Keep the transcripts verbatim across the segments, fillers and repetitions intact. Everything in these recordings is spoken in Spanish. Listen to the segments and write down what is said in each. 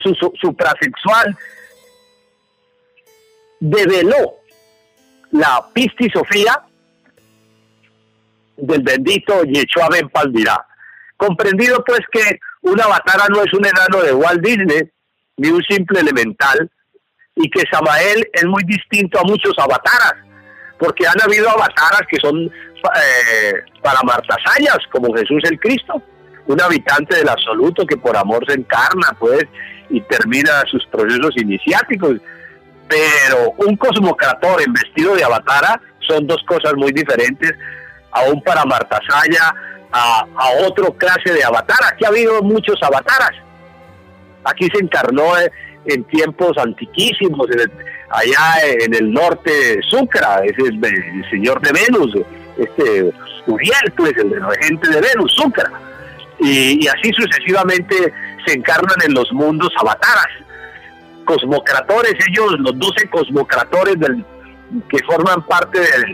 su, su, suprasexual, develó la pistisofía del bendito Yeshua Ben Palmirá. Comprendido pues que una avatara no es un enano de Walt Disney, ni un simple elemental, y que Samael es muy distinto a muchos avataras, porque han habido avataras que son eh, paramartasayas, como Jesús el Cristo, un habitante del absoluto que por amor se encarna, pues, y termina sus procesos iniciáticos. Pero un cosmocrator en vestido de avatara son dos cosas muy diferentes a un paramartasaya, a, a otro clase de avatar. Aquí ha habido muchos avataras. Aquí se encarnó eh, en tiempos antiquísimos, en el, allá en el norte de Sucra, es el, el señor de Venus, este Uriel, pues, el regente de Venus, Sucra. Y, y así sucesivamente se encarnan en los mundos avataras. Cosmocratores, ellos, los doce cosmocratores del, que forman parte del,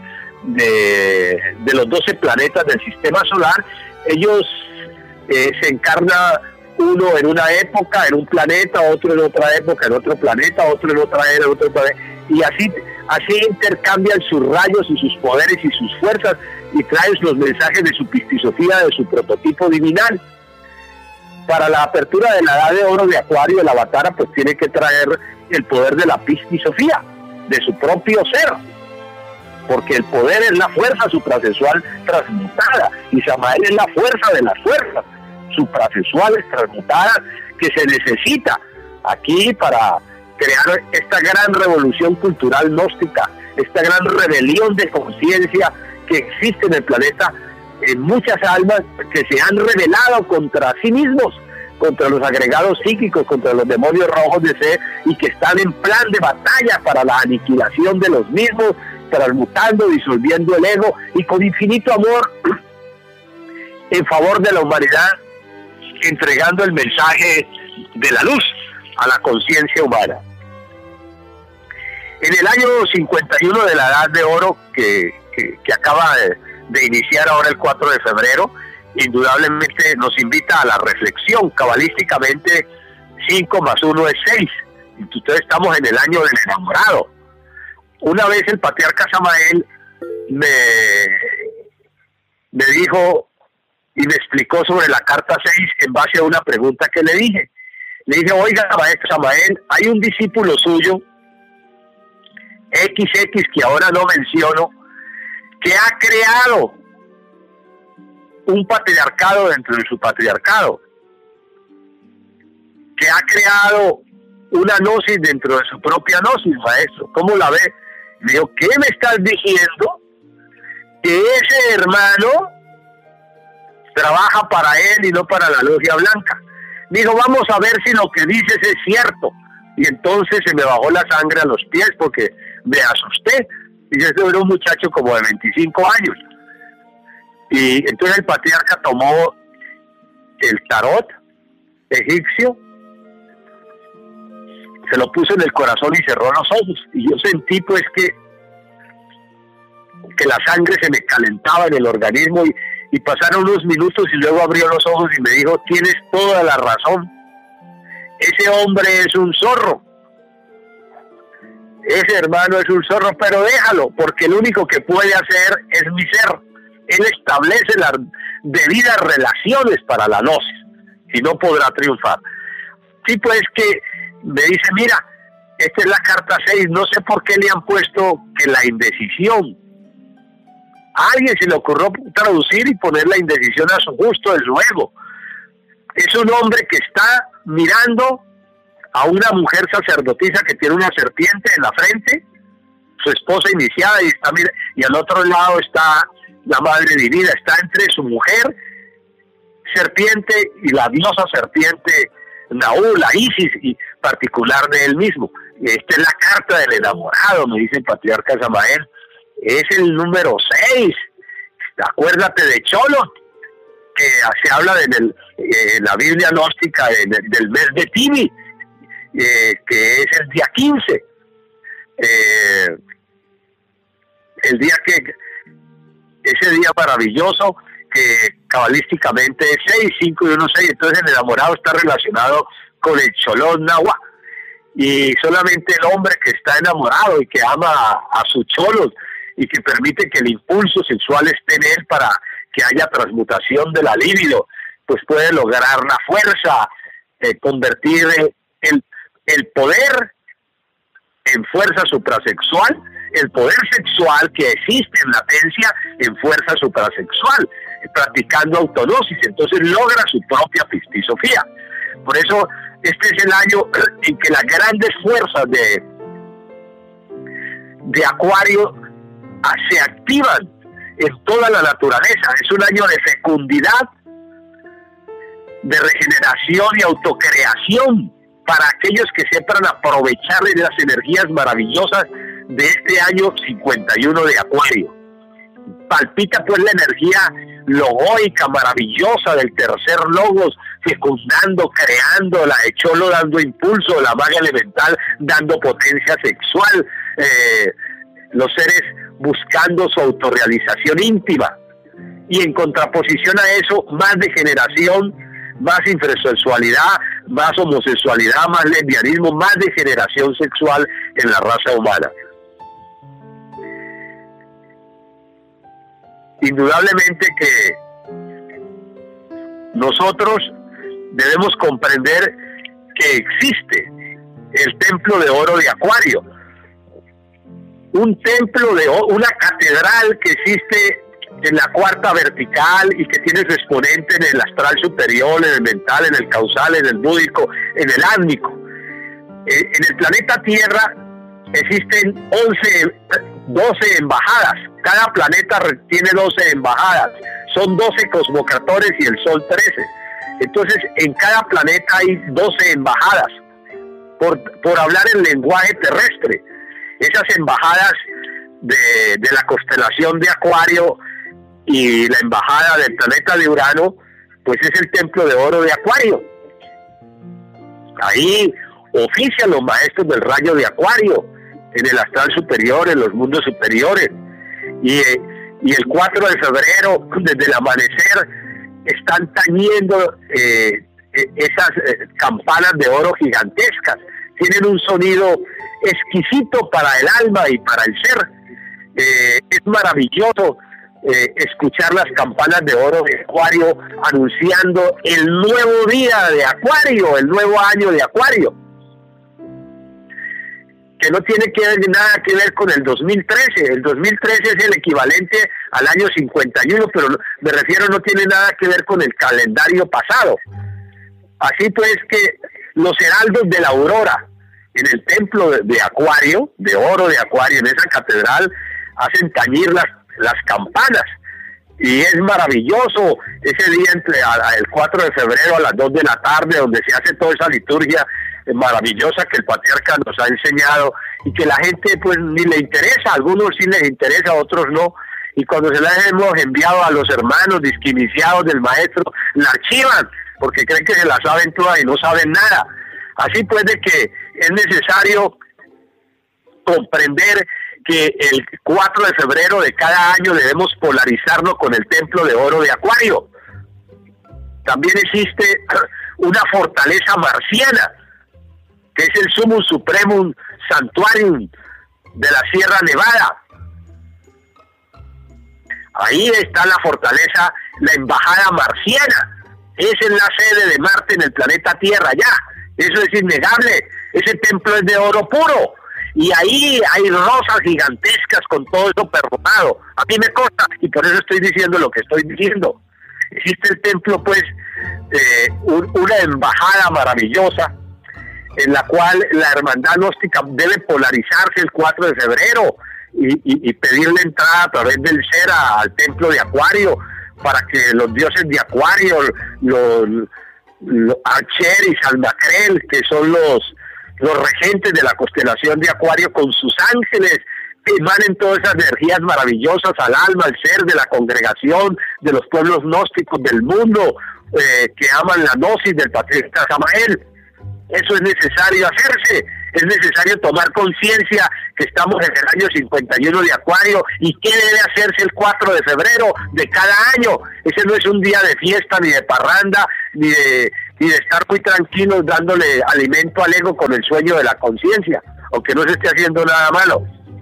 de, de los doce planetas del sistema solar, ellos eh, se encarna uno en una época, en un planeta, otro en otra época, en otro planeta, otro en otra era, en otro planeta, y así, así intercambian sus rayos y sus poderes y sus fuerzas, y traen los mensajes de su pistisofía, de su prototipo divinal. Para la apertura de la edad de oro de Acuario, el avatara pues tiene que traer el poder de la pistisofía, de su propio ser, porque el poder es la fuerza suprasexual transmutada, y Samael es la fuerza de las fuerzas suprasexuales transmutadas que se necesita aquí para crear esta gran revolución cultural gnóstica, esta gran rebelión de conciencia que existe en el planeta, en muchas almas que se han rebelado contra sí mismos, contra los agregados psíquicos, contra los demonios rojos de ser, y que están en plan de batalla para la aniquilación de los mismos, transmutando, disolviendo el ego, y con infinito amor en favor de la humanidad, entregando el mensaje de la luz a la conciencia humana. En el año cincuenta y uno de la Edad de Oro, que, que, que acaba de, de iniciar ahora el cuatro de febrero, indudablemente nos invita a la reflexión. Cabalísticamente cinco más uno es seis. Entonces estamos en el año del enamorado. Una vez el patriarca Samael me, me dijo y me explicó sobre la carta seis en base a una pregunta que le dije. Le dije, oiga, maestro Samael, hay un discípulo suyo, equis equis, que ahora no menciono, que ha creado un patriarcado dentro de su patriarcado, que ha creado una gnosis dentro de su propia gnosis, maestro. ¿Cómo la ve? Le digo, ¿qué me estás diciendo? Que ese hermano trabaja para él y no para la logia blanca. Dijo, vamos a ver si lo que dices es cierto. Y entonces se me bajó la sangre a los pies porque me asusté. Y yo era un muchacho como de veinticinco años. Y entonces el patriarca tomó el tarot egipcio, se lo puso en el corazón y cerró los ojos. Y yo sentí pues que, que la sangre se me calentaba en el organismo, y Y pasaron unos minutos y luego abrió los ojos y me dijo, tienes toda la razón, ese hombre es un zorro, ese hermano es un zorro, pero déjalo, porque el único que puede hacer es mi ser. Él establece las debidas relaciones para la gnosis, si no podrá triunfar. Sí, pues que me dice, mira, esta es la carta seis, no sé por qué le han puesto que la indecisión. A alguien se le ocurrió traducir y poner la indecisión a su gusto, de su ego. Es un hombre que está mirando a una mujer sacerdotisa que tiene una serpiente en la frente, su esposa iniciada, y, está, y al otro lado está la Madre Divina. Está entre su mujer serpiente y la diosa serpiente Naú, la Isis, y particular de él mismo. Esta es la carta del enamorado, me dice el patriarca Samael. Es el número seis. Acuérdate de Cholo, que se habla de el, eh, la Biblia gnóstica de, de, del mes de Tibi, eh, que es el día quince. Eh, el día que, ese día maravilloso, que cabalísticamente es seis, cinco y uno, seis. Entonces el enamorado está relacionado con el cholón nahua. Y solamente el hombre que está enamorado y que ama a, a sus cholos y que permite que el impulso sexual esté en él para que haya transmutación de la libido, pues puede lograr la fuerza, eh, convertir el, el poder en fuerza suprasexual, el poder sexual que existe en latencia en fuerza suprasexual, practicando autonosis. Entonces logra su propia fistisofía. Por eso este es el año en que las grandes fuerzas de, de Acuario se activan en toda la naturaleza. Es un año de fecundidad, de regeneración y autocreación para aquellos que sepan aprovechar las energías maravillosas de este año cincuenta y uno de Acuario. Palpita pues la energía logoica, maravillosa del tercer logos, fecundando, creando, la de Cholo dando impulso, la maga elemental dando potencia sexual, eh, los seres buscando su autorrealización íntima, y en contraposición a eso, más degeneración, más infrasexualidad, más homosexualidad, más lesbianismo, más degeneración sexual en la raza humana. Indudablemente que nosotros debemos comprender que existe el templo de oro de Acuario, un templo de oro, una catedral que existe en la cuarta vertical y que tiene su exponente en el astral superior, en el mental, en el causal, en el búdico, en el átmico. En el planeta Tierra existen once, doce embajadas. Cada planeta tiene doce embajadas. Son doce cosmocratores y el Sol trece. Entonces, en cada planeta hay doce embajadas, por, por hablar el lenguaje terrestre. Esas embajadas de, de la constelación de Acuario y la embajada del planeta de Urano, pues es el templo de oro de Acuario. Ahí ofician los maestros del rayo de Acuario, en el astral superior, en los mundos superiores. Y, y el cuatro de febrero, desde el amanecer, están tañiendo eh, esas eh, campanas de oro gigantescas. Tienen un sonido exquisito para el alma y para el ser. Eh, es maravilloso eh, escuchar las campanas de oro de Acuario anunciando el nuevo día de Acuario, el nuevo año de Acuario, que no tiene que ver, nada que ver con el dos mil trece. El dos mil trece es el equivalente al año cincuenta y uno, pero me refiero, no tiene nada que ver con el calendario pasado. Así pues que los heraldos de la aurora en el templo de, de Acuario, de oro de Acuario, en esa catedral, hacen tañir las, las campanas. Y es maravilloso ese día entre a, a el cuatro de febrero a las dos de la tarde, donde se hace toda esa liturgia maravillosa que el patriarca nos ha enseñado y que la gente pues ni le interesa, a algunos sí les interesa, a otros no, y cuando se las hemos enviado a los hermanos disquiniciados del maestro, la archivan porque creen que se la saben todas y no saben nada. Así pues de que es necesario comprender que el cuatro de febrero de cada año debemos polarizarnos con el templo de oro de Acuario. También existe una fortaleza marciana, que es el Sumum Supremum Sanctuarium de la Sierra Nevada. Ahí está la fortaleza, la embajada marciana. Esa es la sede de Marte en el planeta Tierra, ya. Eso es innegable. Ese templo es de oro puro. Y ahí hay rosas gigantescas con todo eso perfumado. A mí me consta, y por eso estoy diciendo lo que estoy diciendo. Existe el templo, pues, eh, un, una embajada maravillosa, en la cual la hermandad gnóstica debe polarizarse el cuatro de febrero y, y, y pedirle entrada a través del ser a, al templo de Acuario, para que los dioses de Acuario, los, los Archer y Salmacrel, que son los, los regentes de la constelación de Acuario, con sus ángeles, emanen todas esas energías maravillosas al alma, al ser de la congregación, de los pueblos gnósticos del mundo, eh, que aman la gnosis del patriarca Samael. Eso es necesario hacerse, es necesario tomar conciencia que estamos en el año cincuenta y uno de Acuario y qué debe hacerse el cuatro de febrero de cada año. Ese no es un día de fiesta, ni de parranda, ni de, y de estar muy tranquilos dándole alimento al ego con el sueño de la conciencia, aunque no se esté haciendo nada malo.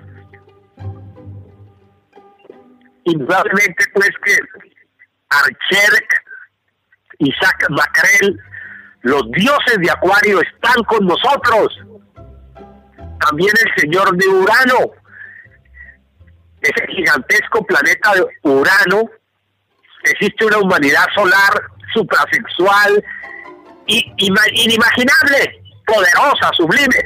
Indudablemente pues que Archer, Isaac Macrel, los dioses de Acuario están con nosotros. También el señor de Urano, ese gigantesco planeta de Urano. Existe una humanidad solar suprasexual y inimaginable, poderosa, sublime.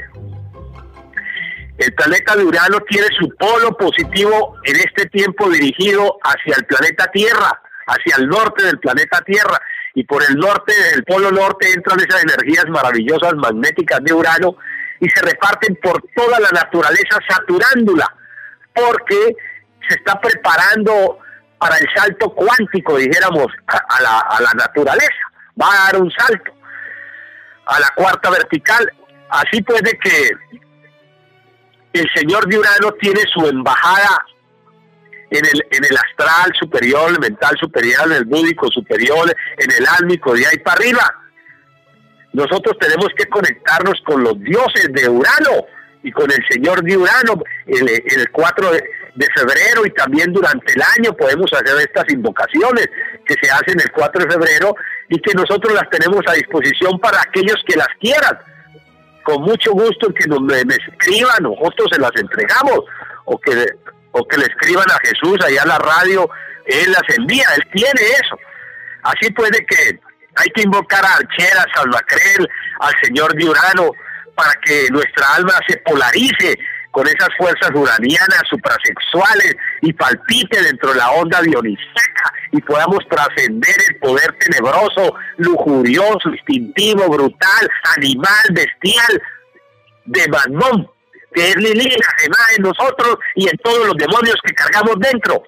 El planeta de Urano tiene su polo positivo en este tiempo dirigido hacia el planeta Tierra, hacia el norte del planeta Tierra, y por el norte, el polo norte, entran esas energías maravillosas magnéticas de Urano y se reparten por toda la naturaleza saturándola, porque se está preparando para el salto cuántico, dijéramos, a, a, la, a la naturaleza. Va a dar un salto a la cuarta vertical. Así puede que el señor de Urano tiene su embajada en el, en el astral superior, el mental superior, en el búdico superior, en el álmico, de ahí para arriba. Nosotros tenemos que conectarnos con los dioses de Urano y con el señor de Urano el, el cuatro de febrero, y también durante el año podemos hacer estas invocaciones que se hacen el cuatro de febrero y que nosotros las tenemos a disposición para aquellos que las quieran. Con mucho gusto que nos me, me escriban, nosotros se las entregamos, o que, o que le escriban a Jesús allá a la radio, él las envía, él tiene eso. Así puede que hay que invocar a Archer, a San Macrel, al señor de Urano, para que nuestra alma se polarice con esas fuerzas uranianas, suprasexuales, y palpite dentro de la onda dionisíaca, y podamos trascender el poder tenebroso, lujurioso, instintivo, brutal, animal, bestial, de Mammón, que es Lilith, ajena en nosotros y en todos los demonios que cargamos dentro.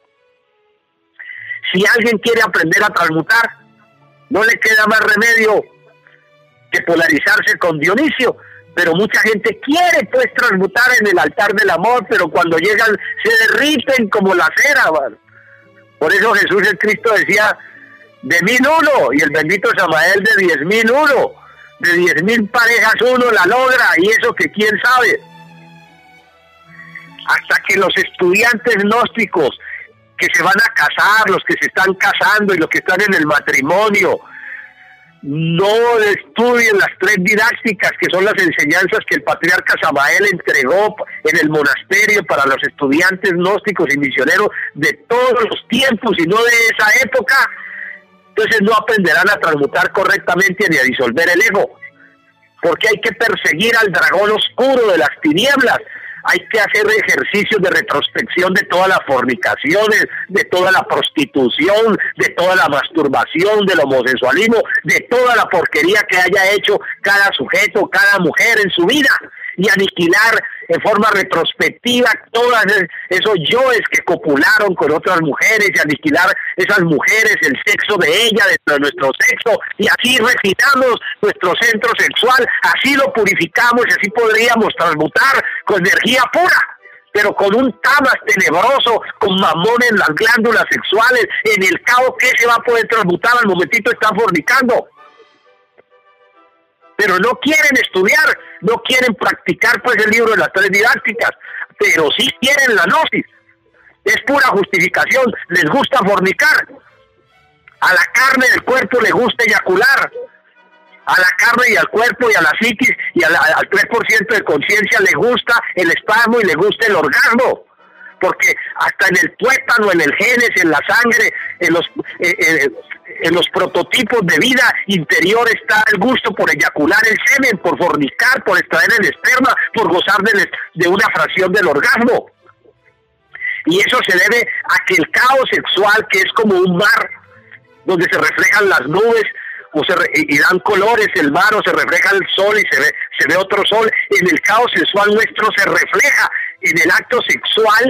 Si alguien quiere aprender a transmutar, no le queda más remedio que polarizarse con Dionisio. Pero mucha gente quiere pues transmutar en el altar del amor, pero cuando llegan se derriten como la cera, ¿vale? Por eso Jesús el Cristo decía, de mil uno, y el bendito Samael de diez mil uno, de diez mil parejas uno la logra, y eso que quién sabe. Hasta que los estudiantes gnósticos que se van a casar, los que se están casando y los que están en el matrimonio, no estudien las tres didácticas, que son las enseñanzas que el patriarca Samael entregó en el monasterio para los estudiantes gnósticos y misioneros de todos los tiempos y no de esa época, entonces no aprenderán a transmutar correctamente ni a disolver el ego, porque hay que perseguir al dragón oscuro de las tinieblas. Hay que hacer ejercicios de retrospección de todas las fornicaciones, de toda la prostitución, de toda la masturbación, del homosexualismo, de toda la porquería que haya hecho cada sujeto, cada mujer en su vida, y aniquilar en forma retrospectiva todos esos yoes que copularon con otras mujeres, y aniquilar esas mujeres, el sexo de ellas, de nuestro sexo, y así refinamos nuestro centro sexual, así lo purificamos, y así podríamos transmutar con energía pura, pero con un tamas tenebroso, con Mamón en las glándulas sexuales, en el caos, que se va a poder transmutar al momentito están fornicando. Pero no quieren estudiar, no quieren practicar pues el libro de las tres didácticas, pero sí quieren la gnosis. Es pura justificación, les gusta fornicar. A la carne del cuerpo le gusta eyacular. A la carne y al cuerpo y a la psiquis y a la, al tres por ciento de conciencia le gusta el espasmo y le gusta el orgasmo. Porque hasta en el tuétano, en el genes, en la sangre, en los... Eh, eh, en los prototipos de vida interior está el gusto por eyacular el semen, por fornicar, por extraer el esperma, por gozar de, de una fracción del orgasmo. Y eso se debe a que el caos sexual, que es como un mar donde se reflejan las nubes o se re, y dan colores el mar, o se refleja el sol y se ve, se ve otro sol, en el caos sexual nuestro se refleja en el acto sexual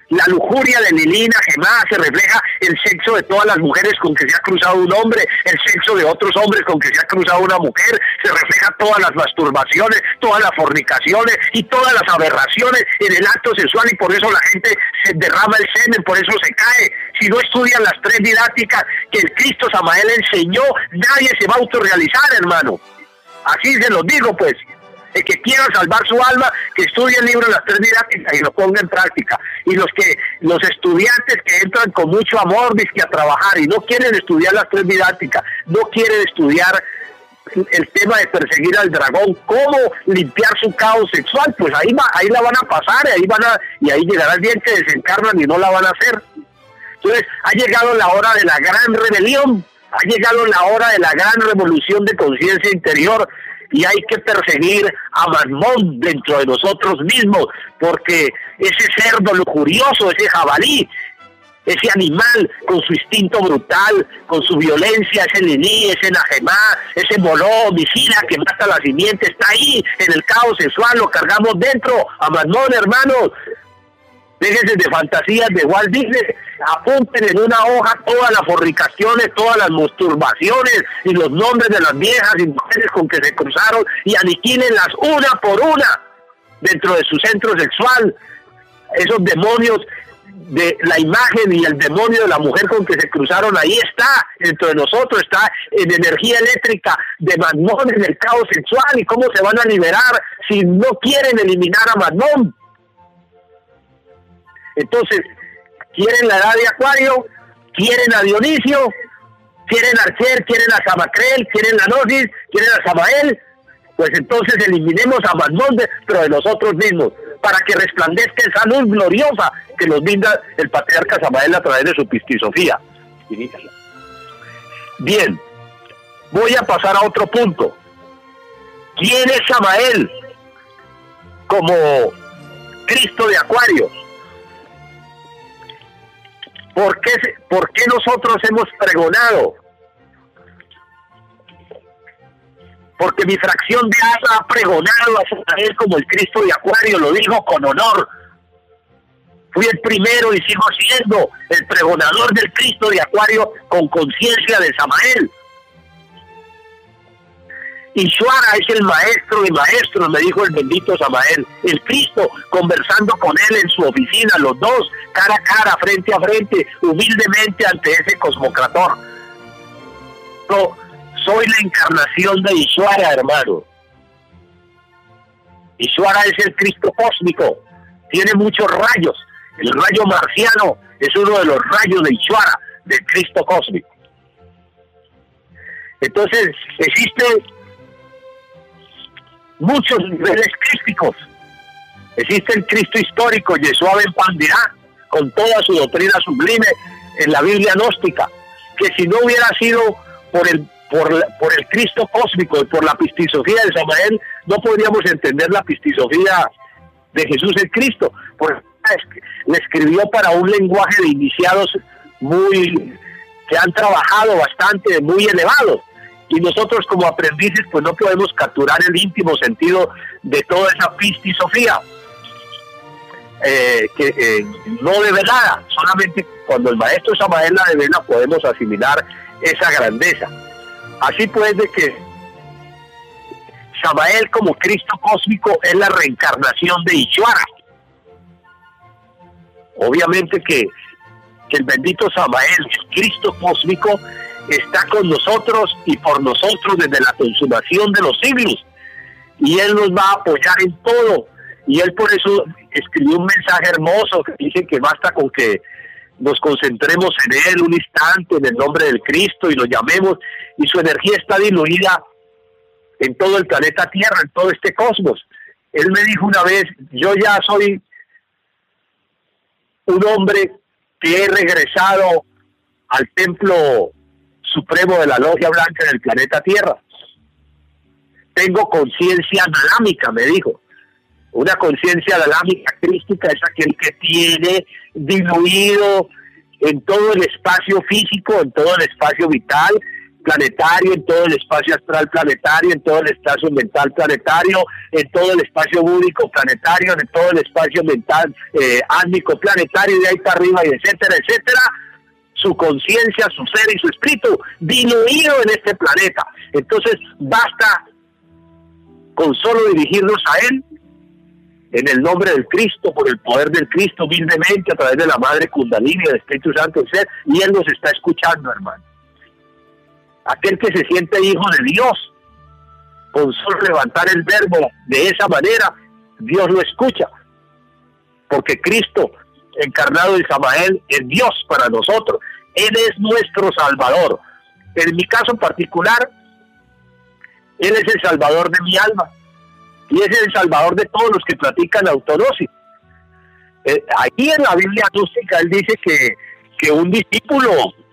La lujuria de Lilí Najemá se refleja el sexo de todas las mujeres con que se ha cruzado un hombre, el sexo de otros hombres con que se ha cruzado una mujer, se refleja todas las masturbaciones, todas las fornicaciones y todas las aberraciones en el acto sexual, y por eso la gente se derrama el semen, por eso se cae. Si no estudian las tres didácticas que el Cristo Samael enseñó, nadie se va a autorrealizar, hermano. Así se los digo, pues. El que quiera salvar su alma, que estudie el libro de las tres didácticas y lo ponga en práctica. Y los que los estudiantes que entran con mucho amor dizque a trabajar y no quieren estudiar las tres didácticas, no quieren estudiar el tema de perseguir al dragón, cómo limpiar su caos sexual, pues ahí va, ahí la van a pasar, ahí van a, y ahí llegará el día en que desencarnan y no la van a hacer. Entonces, ha llegado la hora de la gran rebelión, ha llegado la hora de la gran revolución de conciencia interior, y hay que perseguir a Mamón dentro de nosotros mismos, porque ese cerdo lujurioso, ese jabalí, ese animal con su instinto brutal, con su violencia, ese Lilí, ese Najemá, ese moló homicida que mata la simiente, está ahí en el caos sexual, lo cargamos dentro, a Mamón, hermanos. Déjense de fantasías de Walt Disney, apunten en una hoja todas las fornicaciones, todas las masturbaciones y los nombres de las viejas y mujeres con que se cruzaron y aniquílenlas una por una dentro de su centro sexual. Esos demonios de la imagen y el demonio de la mujer con que se cruzaron, ahí está, dentro de nosotros, está en energía eléctrica de Mamón en el caos sexual. ¿Y cómo se van a liberar si no quieren eliminar a Mamón? Entonces, quieren la edad de Acuario, quieren a Dionisio, quieren a Archer, quieren a Samacrel, quieren la Gnosis, quieren a Samael, pues entonces eliminemos a Mamón, pero de nosotros mismos, para que resplandezca esa luz gloriosa que nos brinda el patriarca Samael a través de su pistisofía. Bien, voy a pasar a otro punto. ¿Quién es Samael como Cristo de Acuario? ¿Por qué, ¿Por qué nosotros hemos pregonado? Porque mi fracción de asa ha pregonado a Samael como el Cristo de Acuario, lo digo con honor. Fui el primero y sigo siendo el pregonador del Cristo de Acuario con conciencia de Samael. Ishwara es el maestro de maestros, me dijo el bendito Samael. El Cristo, conversando con él en su oficina, los dos, cara a cara, frente a frente, humildemente ante ese cosmocrator. Yo soy la encarnación de Ishwara, hermano. Ishwara es el Cristo cósmico, tiene muchos rayos. El rayo marciano es uno de los rayos de Ishwara, del Cristo cósmico. Entonces, existe muchos niveles crísticos. Existe el Cristo histórico, Yeshua Ben Pandirá, con toda su doctrina sublime en la Biblia gnóstica, que si no hubiera sido por el por, por el Cristo cósmico y por la pistisofía de Samael, no podríamos entender la pistisofía de Jesús el Cristo, porque le escribió para un lenguaje de iniciados muy que han trabajado bastante, muy elevados. Y nosotros como aprendices pues no podemos capturar el íntimo sentido de toda esa pistisofía eh, que eh, no develada. Solamente cuando el maestro Samael la devela podemos asimilar esa grandeza. Así pues, de que Samael como Cristo cósmico es la reencarnación de Ishwara. Obviamente que, que el bendito Samael, el Cristo cósmico, está con nosotros y por nosotros desde la consumación de los siglos, y Él nos va a apoyar en todo, y Él por eso escribió un mensaje hermoso que dice que basta con que nos concentremos en Él un instante en el nombre del Cristo y lo llamemos, y su energía está diluida en todo el planeta Tierra, en todo este cosmos. Él me dijo una vez, yo ya soy un hombre que he regresado al templo supremo de la logia blanca del planeta Tierra. Tengo conciencia analámica, me dijo. Una conciencia analámica crística es aquel que tiene diluido en todo el espacio físico, en todo el espacio vital, planetario, en todo el espacio astral planetario, en todo el espacio mental planetario, en todo el espacio búdico planetario, en todo el espacio mental eh, átmico planetario, y de ahí para arriba, y etcétera, etcétera, su conciencia, su ser y su espíritu diluido en este planeta. Entonces basta con solo dirigirnos a Él, en el nombre del Cristo, por el poder del Cristo, humildemente, a través de la Madre Kundalini, del Espíritu Santo del Ser, y Él nos está escuchando, hermano. Aquel que se siente hijo de Dios, con solo levantar el verbo de esa manera, Dios lo escucha, porque Cristo, encarnado en Samael, es Dios para nosotros. Él es nuestro Salvador. En mi caso particular, Él es el Salvador de mi alma, y es el Salvador de todos los que practican autonosis. Eh, aquí en la Biblia gnóstica Él dice que, que un discípulo,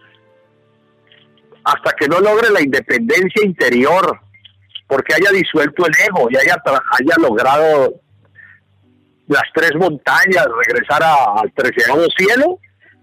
hasta que no logre la independencia interior, porque haya disuelto el ego y haya, haya logrado las tres montañas, regresar a, al treceavo cielo,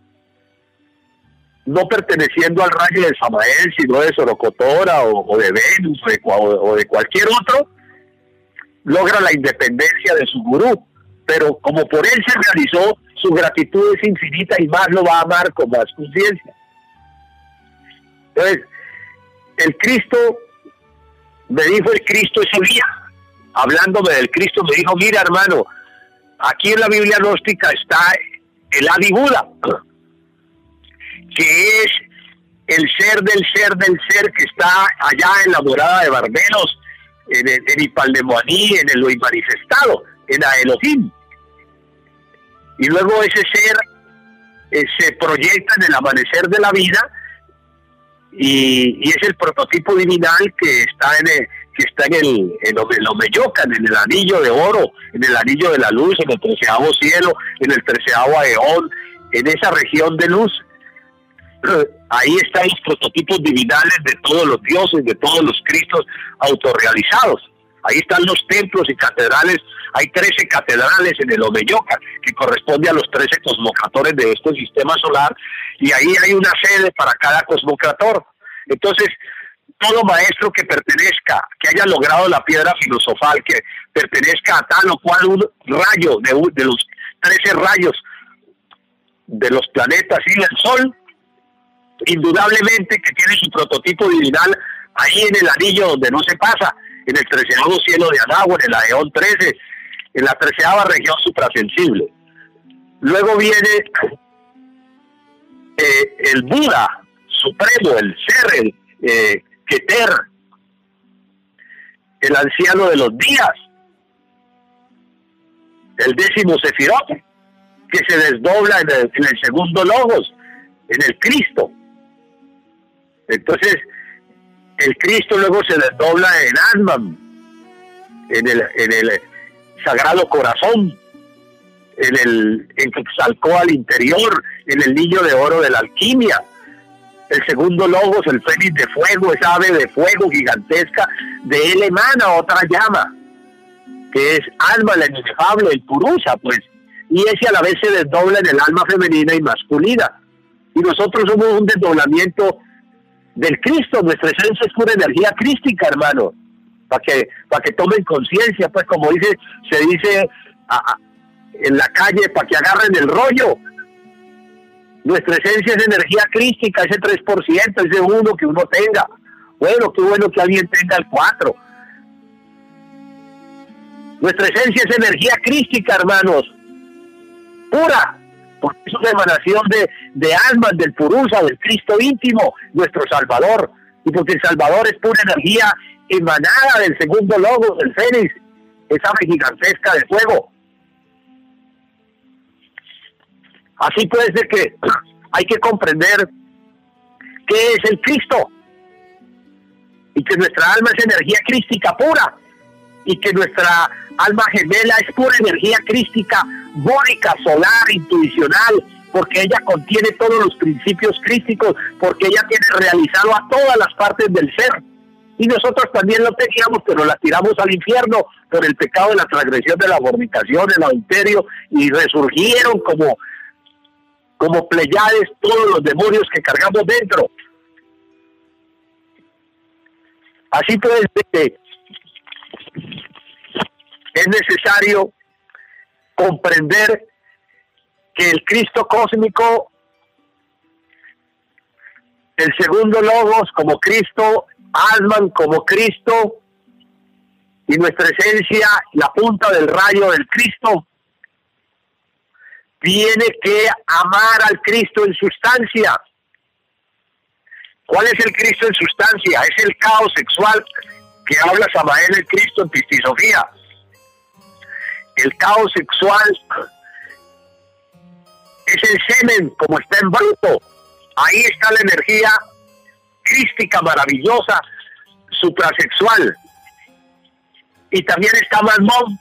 no perteneciendo al rayo de Samael, sino de Sorocotora o, o de Venus o de, o de cualquier otro, logra la independencia de su gurú. Pero como por él se realizó, su gratitud es infinita y más lo va a amar con más conciencia. Entonces, el Cristo, me dijo el Cristo ese día, hablándome del Cristo, me dijo: mira, hermano, aquí en la Biblia gnóstica está el Adi Buda, que es el ser del ser del ser que está allá en la morada de Barbelos, en, el, en Ipaldemoaní, en el lo manifestado, en Elohim. Y luego ese ser eh, se proyecta en el amanecer de la vida, y, y es el prototipo divinal que está en el, que está en el en Omeyocan, en el anillo de oro, en el anillo de la luz, en el treceavo cielo, en el treceavo aeón, en esa región de luz. Ahí están los prototipos divinales de todos los dioses, de todos los cristos autorrealizados. Ahí están los templos y catedrales. Hay trece catedrales en el Omeyocan, que corresponde a los trece cosmocratores de este sistema solar, y ahí hay una sede para cada cosmocrator. Entonces, todo maestro que pertenezca, que haya logrado la piedra filosofal, que pertenezca a tal o cual un rayo de, de los trece rayos de los planetas y del Sol, indudablemente que tiene su prototipo divinal ahí en el anillo donde no se pasa, en el treceavo cielo de Anahua, en el Aeón trece, en la treceava región suprasensible. Luego viene eh, el Buda supremo, el ser, el eh, Keter, el anciano de los días, el décimo Sefirot, que se desdobla en el, en el segundo Logos, en el Cristo. Entonces, el Cristo luego se desdobla en Atman, en el, en el Sagrado Corazón, en el en Quetzalcóatl al interior, en el niño de oro de la alquimia. El segundo Logos, el fénix de fuego, esa ave de fuego gigantesca, de él emana otra llama, que es alma, la inefable, el Purusha, pues, y ese a la vez se desdobla en el alma femenina y masculina. Y nosotros somos un desdoblamiento del Cristo. Nuestra esencia es pura energía crística, hermano, para que para que tomen conciencia, pues, como dice se dice a, a, en la calle, para que agarren el rollo. Nuestra esencia es energía crística, ese tres por ciento, ese uno que uno tenga. Bueno, qué bueno que alguien tenga el cuatro. Nuestra esencia es energía crística, hermanos, pura, porque es una emanación de, de almas, del Purusha, del Cristo íntimo, nuestro Salvador, y porque el Salvador es pura energía emanada del segundo Logos, del Fénix, esa ave gigantesca de fuego. Así pues, de que hay que comprender qué es el Cristo, y que nuestra alma es energía crística pura, y que nuestra alma gemela es pura energía crística, bórica, solar, intuicional, porque ella contiene todos los principios crísticos, porque ella tiene realizado a todas las partes del ser. Y nosotros también lo teníamos, pero la tiramos al infierno por el pecado de la transgresión, de la fornicación, el adulterio, y resurgieron como, como Pleiades todos los demonios que cargamos dentro. Así pues, es necesario comprender que el Cristo cósmico, el segundo Logos como Cristo, Atman como Cristo, y nuestra esencia, la punta del rayo del Cristo, tiene que amar al Cristo en sustancia. ¿Cuál es el Cristo en sustancia? Es el caos sexual que habla Samael el Cristo en Pistisofía. El caos sexual es el semen como está en bruto. Ahí está la energía crística maravillosa, suprasexual. Y también está Mammón.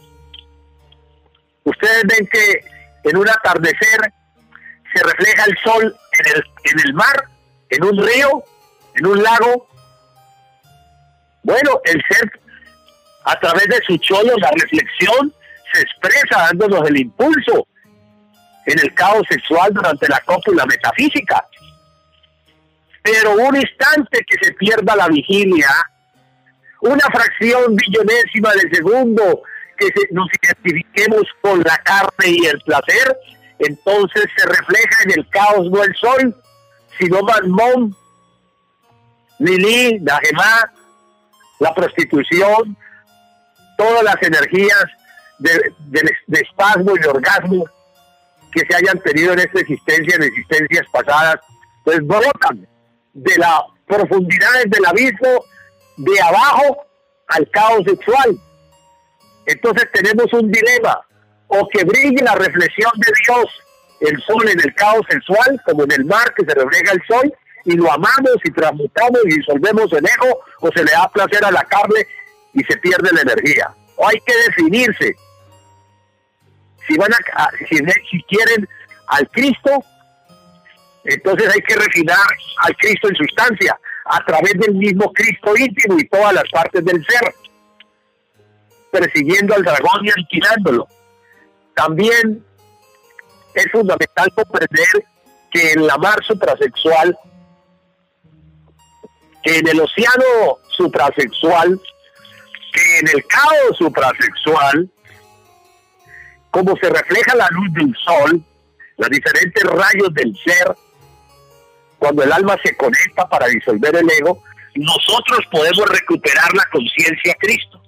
Ustedes ven que en un atardecer se refleja el sol en el, en el mar, en un río, en un lago. Bueno, el ser, a través de su cholo, la reflexión, se expresa dándonos el impulso en el caos sexual durante la cópula metafísica. Pero un instante que se pierda la vigilia, una fracción billonésima de segundo que se, nos identifiquemos con la carne y el placer, entonces se refleja en el caos no el sol, sino Mammón, Lili, Nahemá, la prostitución, todas las energías de, de, de espasmo y de orgasmo que se hayan tenido en esta existencia, en existencias pasadas, pues brotan de las profundidades del abismo, de abajo al caos sexual. Entonces tenemos un dilema: o que brille la reflexión de Dios, el sol en el caos sexual, como en el mar que se refleja el sol, y lo amamos y transmutamos y disolvemos el ego, o se le da placer a la carne y se pierde la energía. O hay que definirse. Si van a, a si, si quieren al Cristo, entonces hay que refinar al Cristo en sustancia, a través del mismo Cristo íntimo y todas las partes del ser, persiguiendo al dragón y aniquilándolo. También es fundamental comprender que en la mar suprasexual, que en el océano suprasexual, que en el caos suprasexual, como se refleja la luz del sol, los diferentes rayos del ser, cuando el alma se conecta para disolver el ego, nosotros podemos recuperar la conciencia Cristo.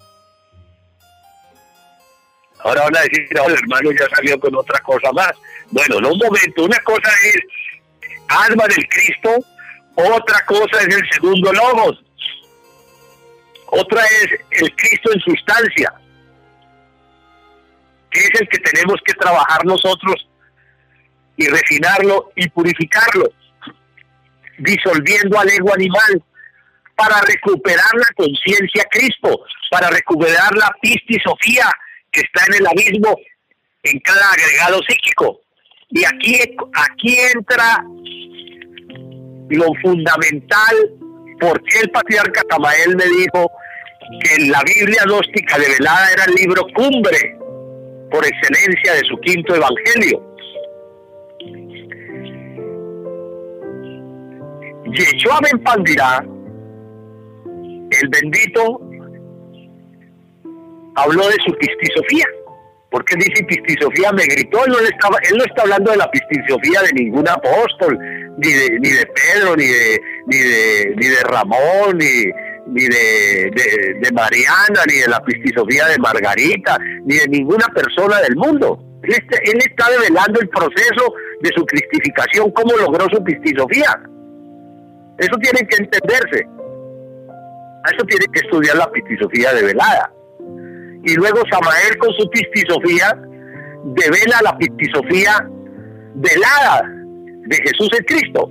Ahora van a decir, no, el hermano ya salió con otra cosa más. Bueno, no, un momento, una cosa es alma del Cristo, otra cosa es el segundo Logos, otra es el Cristo en sustancia, que es el que tenemos que trabajar nosotros y refinarlo y purificarlo, disolviendo al ego animal, para recuperar la conciencia Cristo, para recuperar la pistisofía que está en el abismo, en cada agregado psíquico. Y aquí, aquí entra lo fundamental, porque el patriarca Samael me dijo que la Biblia gnóstica develada era el libro cumbre por excelencia de su quinto evangelio. Yeshua Ben Pandirá, el bendito, habló de su pistisofía. ¿Por qué dice pistisofía? Me gritó. Él no, le estaba, él no está hablando de la pistisofía de ningún apóstol, ni de, ni de Pedro, ni de, ni de, ni de Ramón, ni, ni de, de, de Mariana, ni de la pistisofía de Margarita, ni de ninguna persona del mundo. Él está, él está develando el proceso de su cristificación, cómo logró su pistisofía. Eso tiene que entenderse. A eso tiene que estudiar la pistisofía develada. Y luego Samael con su pistisofía devela la pistisofía velada de Jesús el Cristo.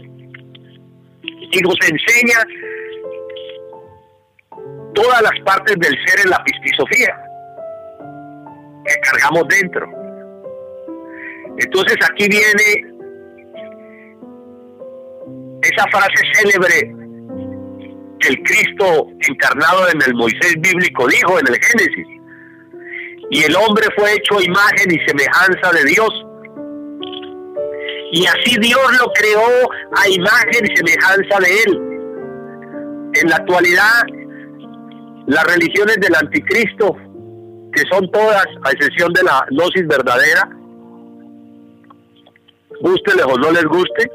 Y nos enseña todas las partes del ser en la pistisofía que cargamos dentro. Entonces aquí viene esa frase célebre que el Cristo encarnado en el Moisés bíblico dijo en el Génesis: y el hombre fue hecho a imagen y semejanza de Dios, y así Dios lo creó a imagen y semejanza de él. En la actualidad, las religiones del anticristo, que son todas, a excepción de la gnosis verdadera, gústeles o no les guste,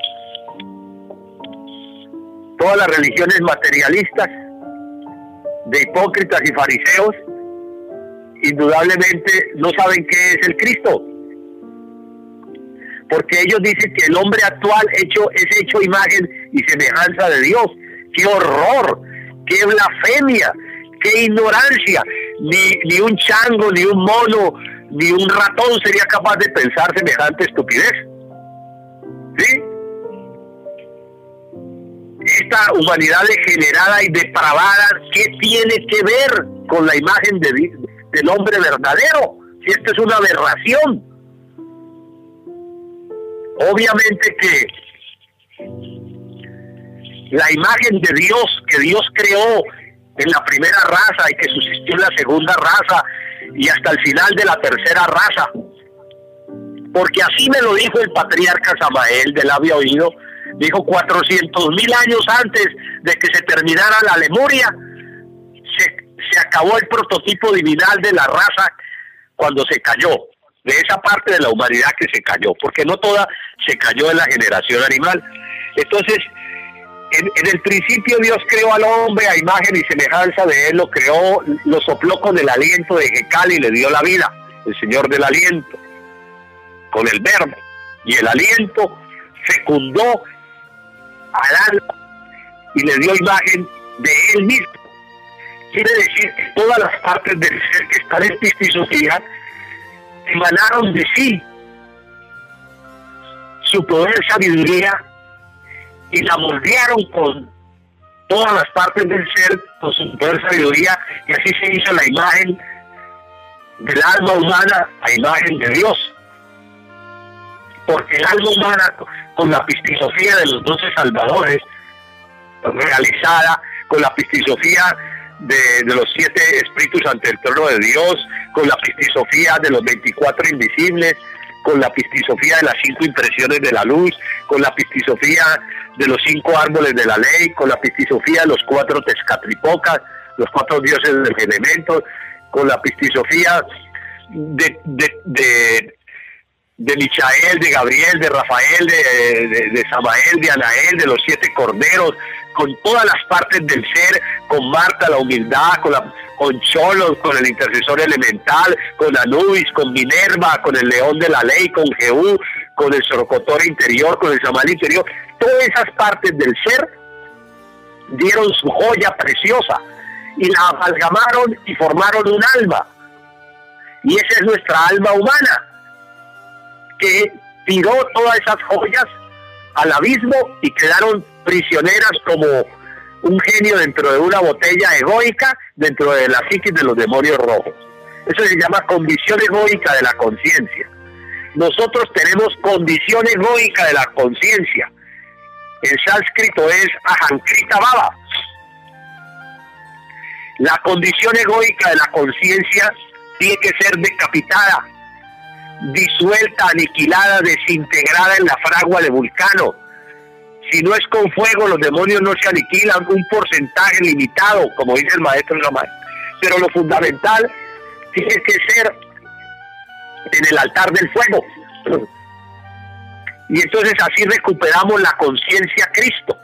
todas las religiones materialistas, de hipócritas y fariseos, indudablemente no saben qué es el Cristo, porque ellos dicen que el hombre actual hecho es hecho imagen y semejanza de Dios. ¡Qué horror! ¡Qué blasfemia! ¡Qué ignorancia! Ni, ni un chango, ni un mono, ni un ratón sería capaz de pensar semejante estupidez. ¿Sí? Esta humanidad degenerada y depravada, ¿qué tiene que ver con la imagen de, del hombre verdadero? Si esto es una aberración. Obviamente que la imagen de Dios, que Dios creó en la primera raza y que subsistió en la segunda raza y hasta el final de la tercera raza, porque así me lo dijo el patriarca Samael de labio oído, dijo cuatrocientos mil años antes de que se terminara la Lemuria, se, se acabó el prototipo divinal de la raza cuando se cayó, de esa parte de la humanidad que se cayó, porque no toda se cayó en la generación animal. Entonces, en, en el principio Dios creó al hombre a imagen y semejanza de él, lo creó, lo sopló con el aliento de Jecal y le dio la vida, el Señor del aliento, con el verbo, y el aliento fecundó al alma y le dio imagen de él mismo. Quiere decir que todas las partes del ser que están en pistisofía emanaron de sí su poder, sabiduría, y la moldearon con todas las partes del ser, con su poder, sabiduría, y así se hizo la imagen del alma humana a imagen de Dios. Porque el alma humana, con la pistisofía de los doce salvadores, realizada con la pistisofía de, de los siete espíritus ante el trono de Dios, con la pistisofía de los veinticuatro invisibles, con la pistisofía de las cinco impresiones de la luz, con la pistisofía de los cinco árboles de la ley, con la pistisofía de los cuatro Tezcatripocas, los cuatro dioses del elemento, con la pistisofía de, de, de de Michael, de Gabriel, de Rafael, de, de, de Samael, de Anael, de los siete corderos, con todas las partes del ser, con Marta, la humildad, con, la, con Cholos, con el intercesor elemental, con Anubis, con Minerva, con el león de la ley, con Jehú, con el Sorocotor interior, con el Samal interior. Todas esas partes del ser dieron su joya preciosa y la amalgamaron y formaron un alma. Y esa es nuestra alma humana, que tiró todas esas joyas al abismo y quedaron prisioneras como un genio dentro de una botella egoica, dentro de la psiquis de los demonios rojos. Eso se llama condición egoica de la conciencia. Nosotros tenemos condición egoica de la conciencia. En sánscrito es ahankrita bhava. La condición egoica de la conciencia tiene que ser decapitada, disuelta, aniquilada, desintegrada en la fragua de Vulcano. Si no es con fuego, los demonios no se aniquilan, un porcentaje limitado, como dice el maestro Ramán. Pero lo fundamental tiene que ser en el altar del fuego. Y entonces así recuperamos la conciencia Cristo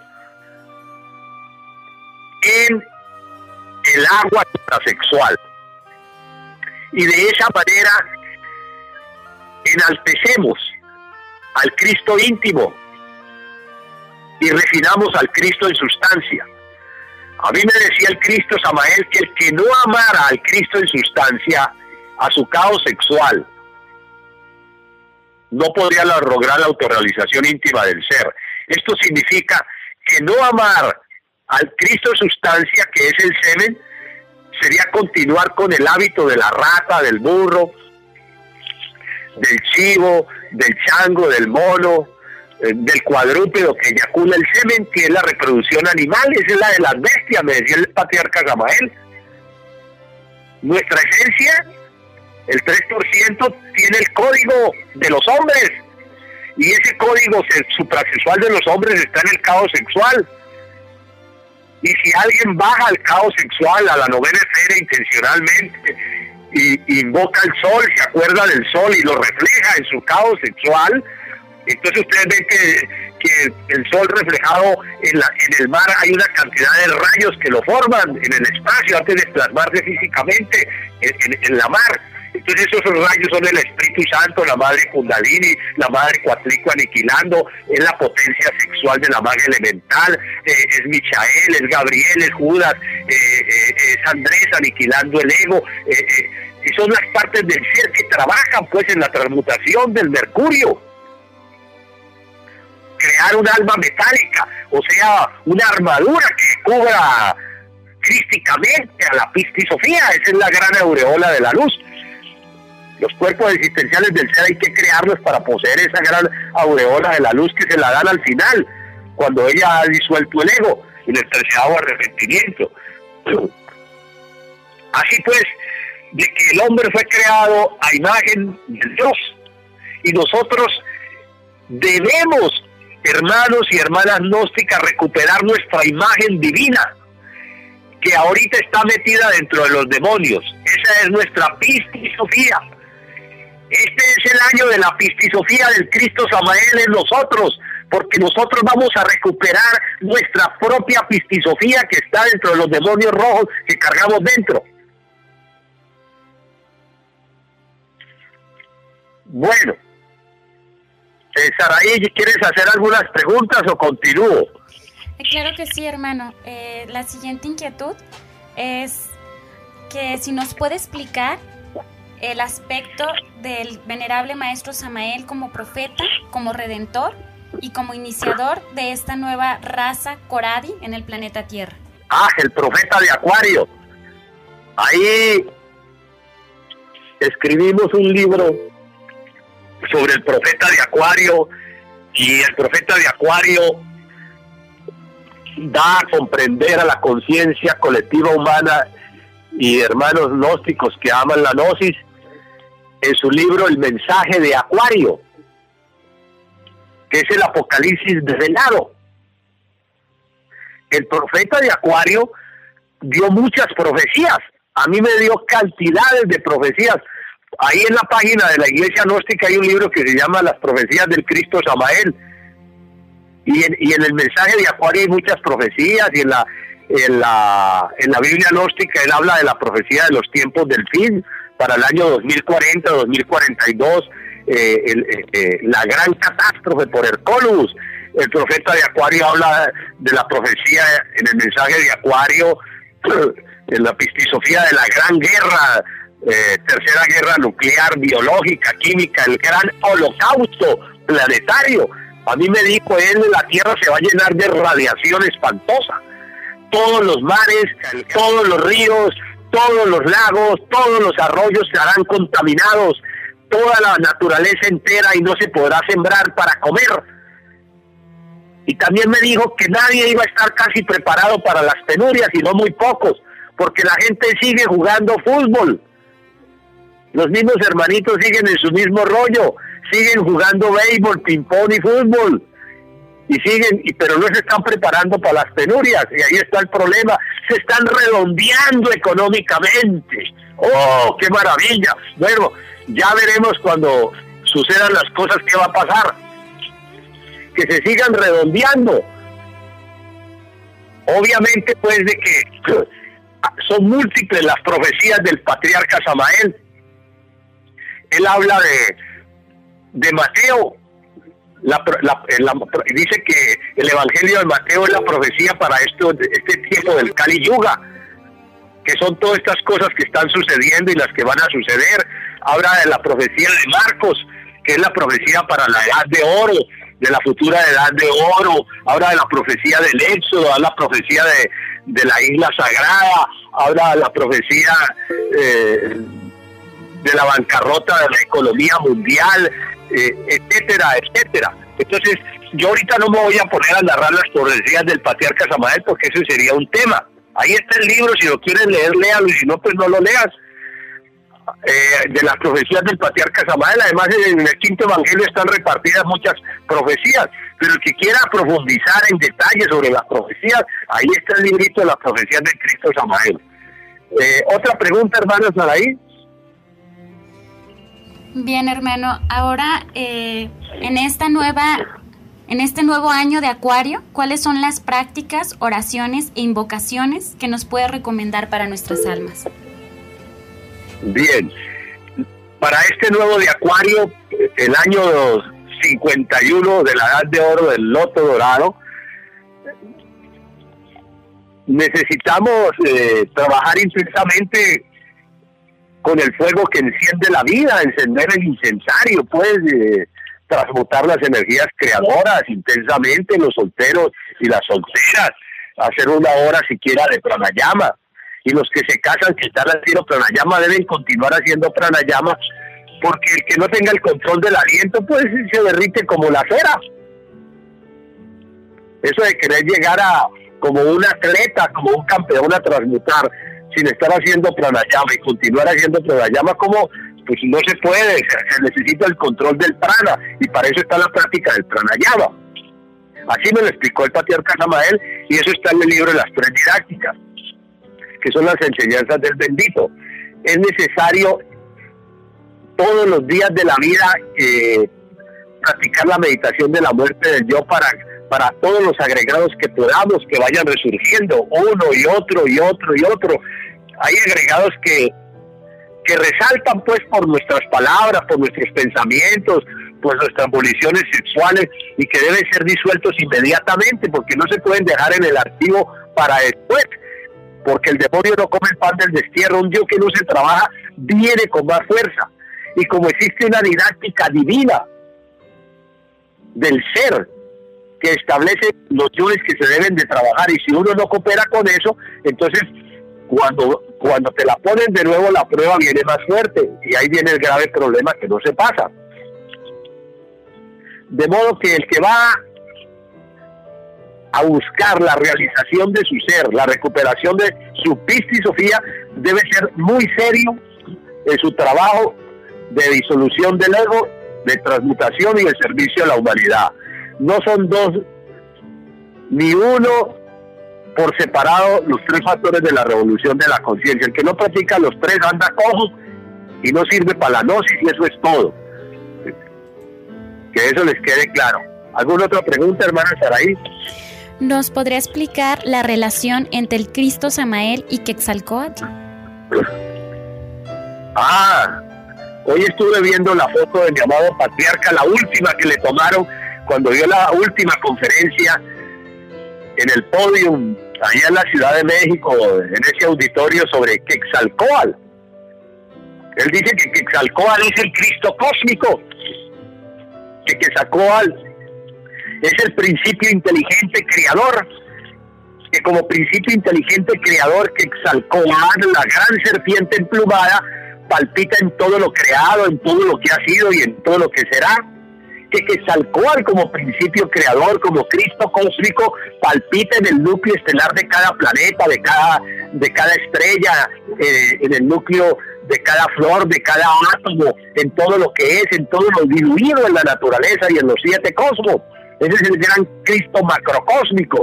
en el agua sexual. Y de esa manera enaltecemos al Cristo íntimo y refinamos al Cristo en sustancia. A mí me decía el Cristo Samael que el que no amara al Cristo en sustancia, a su caos sexual, no podría lograr la autorrealización íntima del ser. Esto significa que no amar al Cristo en sustancia, que es el semen, sería continuar con el hábito de la rata, del burro, del chivo, del chango, del mono, eh, del cuadrúpedo que eyacula el semen, que es la reproducción animal. Esa es la de las bestias, me decía el patriarca Samael. Nuestra esencia, el tres por ciento, tiene el código de los hombres, y ese código suprasexual de los hombres está en el caos sexual. Y si alguien baja al caos sexual, a la novena esfera intencionalmente, y invoca el sol, se acuerda del sol y lo refleja en su caos sexual, entonces ustedes ven que, que el sol reflejado en, la, en el mar, hay una cantidad de rayos que lo forman en el espacio antes de plasmarse físicamente en, en, en la mar. Entonces esos rayos son el Espíritu Santo, la madre Kundalini, la madre Cuatlico aniquilando, es la potencia sexual de la maga elemental, eh, es Michael, es Gabriel, es Judas, eh, eh, es Andrés aniquilando el ego, eh, eh, y son las partes del ser que trabajan pues en la transmutación del mercurio. Crear un alma metálica, o sea, una armadura que cubra crísticamente a la pistisofía, esa es la gran aureola de la luz. Los cuerpos existenciales del ser hay que crearlos para poseer esa gran aureola de la luz que se la dan al final, cuando ella ha disuelto el ego, en el terceavo arrepentimiento. Así pues, de que el hombre fue creado a imagen de Dios, y nosotros debemos, hermanos y hermanas gnósticas, recuperar nuestra imagen divina, que ahorita está metida dentro de los demonios. Esa es nuestra pistisofía. Este es el año de la pistisofía del Cristo Samael en nosotros, porque nosotros vamos a recuperar nuestra propia pistisofía que está dentro de los demonios rojos que cargamos dentro. Bueno, eh, Saraí, ¿quieres hacer algunas preguntas o continúo? Claro que sí, hermano. Eh, la siguiente inquietud es que si nos puede explicar el aspecto del venerable maestro Samael como profeta, como redentor y como iniciador de esta nueva raza Coradi en el planeta Tierra. Ah, el profeta de Acuario. Ahí escribimos un libro sobre el profeta de Acuario, y el profeta de Acuario da a comprender a la conciencia colectiva humana y hermanos gnósticos que aman la gnosis, en su libro El mensaje de Acuario, que es el Apocalipsis revelado. El profeta de Acuario dio muchas profecías, a mí me dio cantidades de profecías. Ahí en la página de la Iglesia Gnóstica hay un libro que se llama Las profecías del Cristo Samael, y en, y en el mensaje de Acuario hay muchas profecías, y en la, en la, en la Biblia Gnóstica él habla de la profecía de los tiempos del fin, para el año dos mil cuarenta, dos mil cuarenta y dos, eh, el, eh, la gran catástrofe por Hercólubus. El profeta de Acuario habla de la profecía en el mensaje de Acuario, en la pistisofía de la gran guerra, eh, tercera guerra nuclear, biológica, química, el gran holocausto planetario. A mí me dijo él, la Tierra se va a llenar de radiación espantosa. Todos los mares, todos los ríos, todos los lagos, todos los arroyos se harán contaminados, toda la naturaleza entera, y no se podrá sembrar para comer. Y también me dijo que nadie iba a estar casi preparado para las penurias, sino muy pocos, porque la gente sigue jugando fútbol. Los mismos hermanitos siguen en su mismo rollo, siguen jugando béisbol, ping-pong y fútbol. Y siguen, y, pero no se están preparando para las penurias, y ahí está el problema. Se están redondeando económicamente. ¡Oh, qué maravilla! Bueno, ya veremos cuando sucedan las cosas qué va a pasar. Que se sigan redondeando. Obviamente, pues, de que son múltiples las profecías del patriarca Samael. Él habla de, de Mateo. La, la, la, dice que el Evangelio de Mateo es la profecía para esto, este tiempo del Kali Yuga, que son todas estas cosas que están sucediendo y las que van a suceder. Habla de la profecía de Marcos, que es la profecía para la edad de oro, de la futura edad de oro. Habla de la profecía del Éxodo, habla de la profecía de, de la isla sagrada, habla de la profecía eh, de la bancarrota de la economía mundial, Eh, etcétera, etcétera. Entonces, yo ahorita no me voy a poner a narrar las profecías del patriarca Samael, porque ese sería un tema. Ahí está el libro, si lo quieres leer, léalo, y si no, pues no lo leas. eh, de las profecías del patriarca Samael. Además, en el quinto evangelio están repartidas muchas profecías, pero el que quiera profundizar en detalle sobre las profecías, ahí está el librito de las profecías del Cristo Samael. Eh, otra pregunta, hermano Saraí. Bien, hermano, ahora eh, en esta nueva, en este nuevo año de Acuario, ¿cuáles son las prácticas, oraciones e invocaciones que nos puede recomendar para nuestras almas? Bien, para este nuevo de Acuario, el año cincuenta y uno de la edad de oro del loto dorado, necesitamos eh, trabajar intensamente con el fuego que enciende la vida, encender el incensario, pues, eh, transmutar las energías creadoras intensamente, los solteros y las solteras, hacer una hora siquiera de pranayama, y los que se casan, que están haciendo pranayama, deben continuar haciendo pranayama, porque el que no tenga el control del aliento, pues, se derrite como la cera. Eso de querer llegar a como un atleta, como un campeón a transmutar, sin estar haciendo pranayama y continuar haciendo pranayama, como pues no se puede, se necesita el control del prana, y para eso está la práctica del pranayama. Así me lo explicó el patriarca Samael, y eso está en el libro de las tres didácticas, que son las enseñanzas del bendito. Es necesario todos los días de la vida eh, practicar la meditación de la muerte del yo para para todos los agregados que podamos, que vayan resurgiendo, uno y otro y otro y otro. Hay agregados que, que resaltan pues por nuestras palabras, por nuestros pensamientos, por nuestras voliciones sexuales, y que deben ser disueltos inmediatamente, porque no se pueden dejar en el archivo para después, porque el demonio no come el pan del destierro. Un Dios que no se trabaja viene con más fuerza, y como existe una didáctica divina del ser, que establece los yoes que se deben de trabajar, y si uno no coopera con eso, entonces cuando cuando te la ponen de nuevo, la prueba viene más fuerte, y ahí viene el grave problema que no se pasa. De modo que el que va a buscar la realización de su ser, la recuperación de su pista y Sofía, debe ser muy serio en su trabajo de disolución del ego, de transmutación y de servicio a la humanidad. No son dos ni uno por separado los tres factores de la revolución de la conciencia. El que no practica los tres anda cojo y no sirve para la gnosis, y eso es todo. Que eso les quede claro. ¿Alguna otra pregunta, hermana Saraí? ¿Nos podría explicar la relación entre el Cristo Samael y Quetzalcóatl? Ah, hoy estuve viendo la foto de mi amado patriarca, la última que le tomaron cuando dio la última conferencia en el podium, allá en la Ciudad de México, en ese auditorio sobre Quetzalcóatl. Él dice que Quetzalcóatl es el Cristo cósmico, que Quetzalcóatl es el principio inteligente creador, que como principio inteligente creador, Quetzalcóatl, la gran serpiente emplumada, palpita en todo lo creado, en todo lo que ha sido y en todo lo que será. Que Quetzalcóatl como principio creador, como Cristo cósmico, palpita en el núcleo estelar de cada planeta, de cada, de cada estrella, eh, en el núcleo de cada flor, de cada átomo, en todo lo que es, en todo lo diluido en la naturaleza y en los siete cosmos. Ese es el gran Cristo macrocósmico.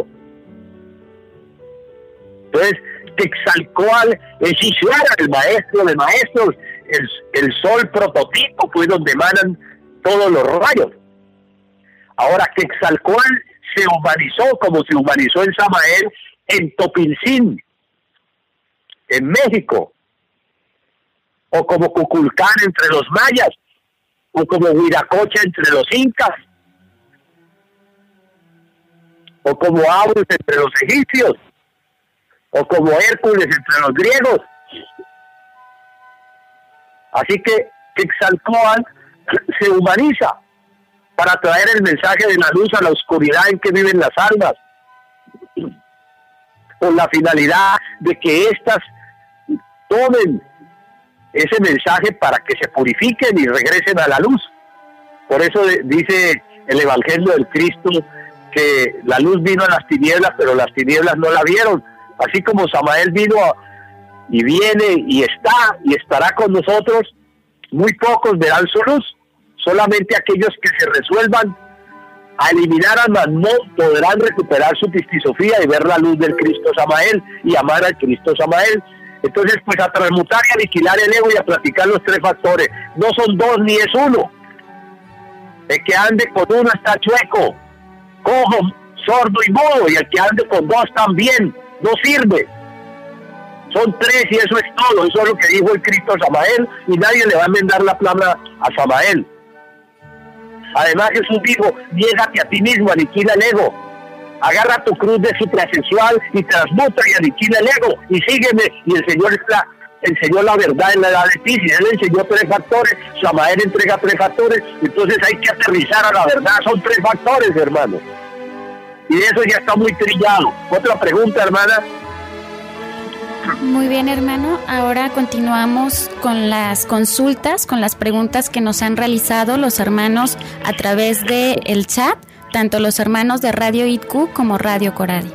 Entonces, Quetzalcóatl es Ishvara, el maestro de maestros, el, el sol prototipo, pues donde emanan todos los rayos. Ahora, Quetzalcóatl se humanizó como se humanizó en Samael, en Topilzin, en México, o como Kukulcán entre los mayas, o como Huiracocha entre los incas, o como Horus entre los egipcios, o como Hércules entre los griegos. Así que Quetzalcóatl se humaniza para traer el mensaje de la luz a la oscuridad en que viven las almas, con la finalidad de que éstas tomen ese mensaje para que se purifiquen y regresen a la luz. Por eso de, dice el Evangelio del Cristo que la luz vino a las tinieblas, pero las tinieblas no la vieron. Así como Samael vino a, y viene y está y estará con nosotros, muy pocos verán su luz. Solamente aquellos que se resuelvan a eliminar a Mammón podrán recuperar su pistisofía y ver la luz del Cristo Samael y amar al Cristo Samael. Entonces, pues a transmutar y aniquilar el ego y a practicar los tres factores. No son dos ni es uno. El que ande con uno está chueco, cojo, sordo y mudo, y el que ande con dos también no sirve. Son tres y eso es todo. Eso es lo que dijo el Cristo Samael, y nadie le va a enmendar la plana a Samael. Además, Jesús dijo: niégate a ti mismo, aniquila el ego, agarra tu cruz de suprasexual y transmuta y aniquila el ego y sígueme. Y el Señor la, enseñó la verdad en la edad de Piscis. Él enseñó tres factores, Samael entrega tres factores. Entonces hay que aterrizar a la verdad. Son tres factores, hermano, y eso ya está muy trillado. Otra pregunta, hermana. Muy bien, hermano. Ahora continuamos con las consultas, con las preguntas que nos han realizado los hermanos a través de el chat, tanto los hermanos de Radio I T Q como Radio Coradi.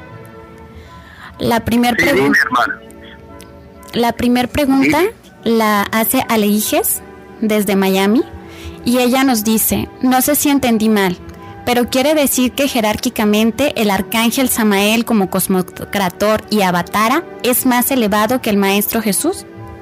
La primera sí, pregunta, dime, la primer pregunta sí. la hace Aleijes desde Miami, y ella nos dice: no sé si entendí mal, pero quiere decir que jerárquicamente el arcángel Samael como cosmocrator y avatara es más elevado que el Maestro Jesús.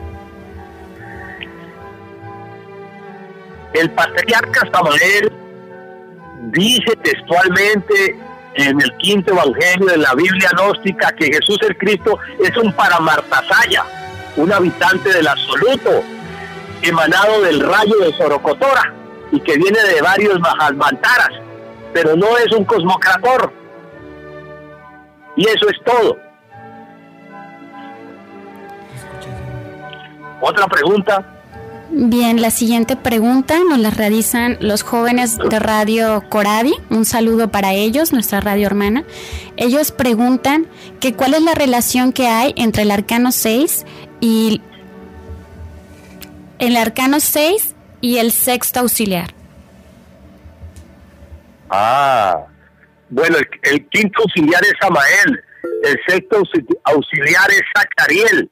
El patriarca Samael dice textualmente en el quinto evangelio de la Biblia gnóstica que Jesús el Cristo es un Paramartasaya, un habitante del absoluto, emanado del rayo de Sorocotora, y que viene de varios Mahalmantaras, pero no es un cosmocrator. Y eso es todo. ¿Otra pregunta? Bien, la siguiente pregunta nos la realizan los jóvenes de Radio Coradi. Un saludo para ellos, nuestra radio hermana. Ellos preguntan que cuál es la relación que hay entre el arcano seis y el arcano seis y el sexto auxiliar. Ah, bueno, el, el quinto auxiliar es Samael, el sexto auxiliar es Zachariel.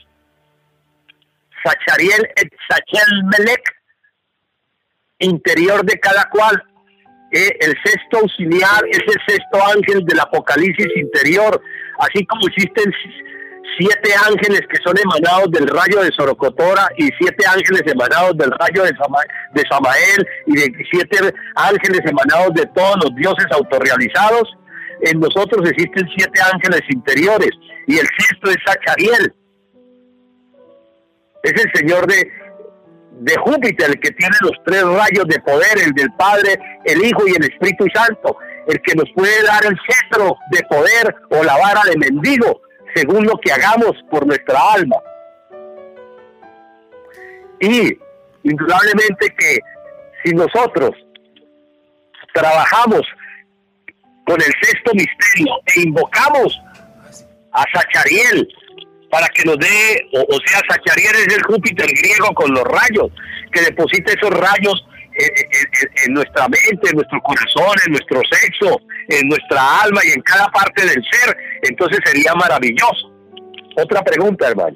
Zachariel et Zachel Melech, interior de cada cual. Eh, el sexto auxiliar es el sexto ángel del Apocalipsis interior, así como existen siete ángeles que son emanados del rayo de Sorocotora y siete ángeles emanados del rayo de, Sama, de Samael y de siete ángeles emanados de todos los dioses autorrealizados. En nosotros existen siete ángeles interiores y el sexto es Zachariel. Es el señor de, de Júpiter, el que tiene los tres rayos de poder, el del Padre, el Hijo y el Espíritu Santo, el que nos puede dar el cetro de poder o la vara de mendigo, según lo que hagamos por nuestra alma. Y indudablemente que si nosotros trabajamos con el sexto misterio e invocamos a Zachariel para que nos dé, o, o sea, Zachariel es el Júpiter griego con los rayos, que deposita esos rayos en, en, en nuestra mente, en nuestro corazón, en nuestro sexo, en nuestra alma y en cada parte del ser, entonces sería maravilloso. Otra pregunta, hermano.